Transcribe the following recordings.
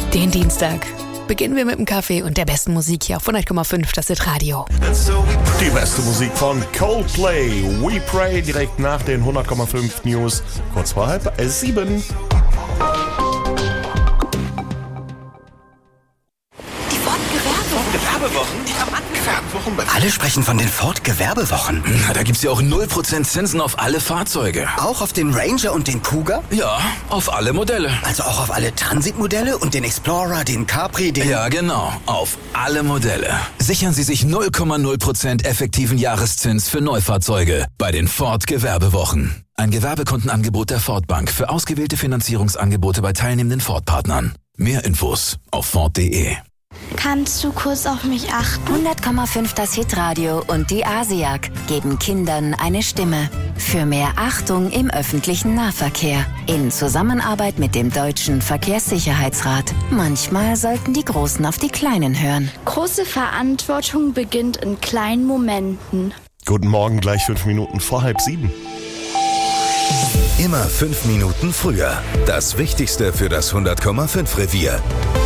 Den Dienstag beginnen wir mit dem Kaffee und der besten Musik hier auf 100,5, das ist Radio. Die beste Musik von Coldplay, We Pray, direkt nach den 100,5 News, kurz vor 6:30. Alle sprechen von den Ford-Gewerbewochen. Na, da gibt's ja auch 0% Zinsen auf alle Fahrzeuge. Auch auf den Ranger und den Cougar? Ja, auf alle Modelle. Also auch auf alle Transit-Modelle und den Explorer, den Capri, den... Ja, genau, auf alle Modelle. Sichern Sie sich 0,0% effektiven Jahreszins für Neufahrzeuge bei den Ford-Gewerbewochen. Ein Gewerbekundenangebot der Ford Bank für ausgewählte Finanzierungsangebote bei teilnehmenden Ford-Partnern. Mehr Infos auf Ford.de. Kannst du kurz auf mich achten? 100,5 das Hitradio und die Asiag geben Kindern eine Stimme. Für mehr Achtung im öffentlichen Nahverkehr. In Zusammenarbeit mit dem Deutschen Verkehrssicherheitsrat. Manchmal sollten die Großen auf die Kleinen hören. Große Verantwortung beginnt in kleinen Momenten. Guten Morgen, gleich 5 Minuten vor 6:30. Immer 5 Minuten früher. Das Wichtigste für das 100,5 Revier.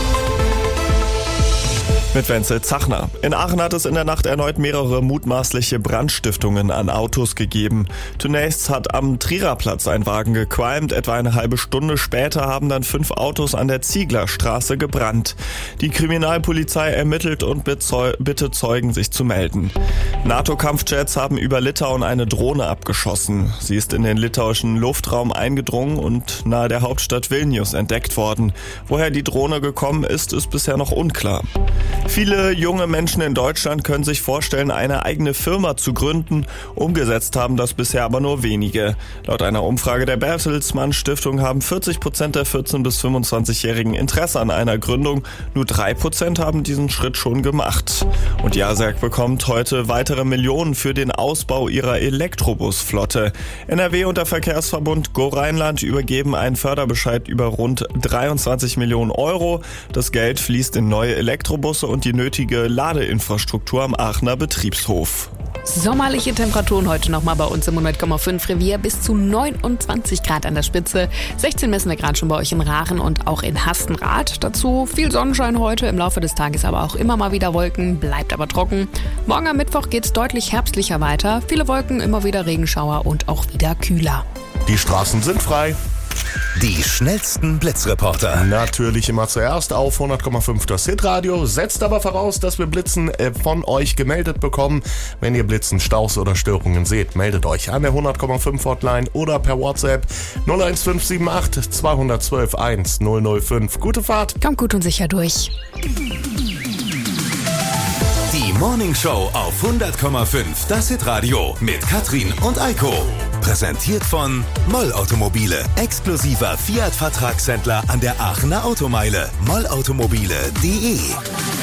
Mit Wenzel Zachner. In Aachen hat es in der Nacht erneut mehrere mutmaßliche Brandstiftungen an Autos gegeben. Zunächst hat am Triererplatz ein Wagen gequalmt. Etwa eine halbe Stunde später haben dann 5 Autos an der Zieglerstraße gebrannt. Die Kriminalpolizei ermittelt und bittet Zeugen, sich zu melden. NATO-Kampfjets haben über Litauen eine Drohne abgeschossen. Sie ist in den litauischen Luftraum eingedrungen und nahe der Hauptstadt Vilnius entdeckt worden. Woher die Drohne gekommen ist, ist bisher noch unklar. Viele junge Menschen in Deutschland können sich vorstellen, eine eigene Firma zu gründen. Umgesetzt haben das bisher aber nur wenige. Laut einer Umfrage der Bertelsmann Stiftung haben 40% der 14- bis 25-Jährigen Interesse an einer Gründung. Nur 3% haben diesen Schritt schon gemacht. Und die ASEAG bekommt heute weitere Millionen für den Ausbau ihrer Elektrobusflotte. NRW und der Verkehrsverbund Go Rheinland übergeben einen Förderbescheid über rund 23 Millionen Euro. Das Geld fließt in neue Elektrobusse und die nötige Ladeinfrastruktur am Aachener Betriebshof. Sommerliche Temperaturen heute nochmal bei uns im 100,5 Revier. Bis zu 29 Grad an der Spitze. 16 messen wir gerade schon bei euch in Raachen und auch in Hastenrath. Dazu viel Sonnenschein heute, im Laufe des Tages aber auch immer mal wieder Wolken, bleibt aber trocken. Morgen am Mittwoch geht's deutlich herbstlicher weiter. Viele Wolken, immer wieder Regenschauer und auch wieder kühler. Die Straßen sind frei. Die schnellsten Blitzreporter. Natürlich immer zuerst auf 100,5 das Hitradio, setzt aber voraus, dass wir Blitzen von euch gemeldet bekommen. Wenn ihr Blitzen, Staus oder Störungen seht, meldet euch an der 100,5 Hotline oder per WhatsApp 01578 212 1005. Gute Fahrt. Kommt gut und sicher durch. Die Morning Show auf 100,5 das Hitradio mit Katrin und Eiko. Präsentiert von Moll Automobile, exklusiver Fiat-Vertragshändler an der Aachener Automeile. mollautomobile.de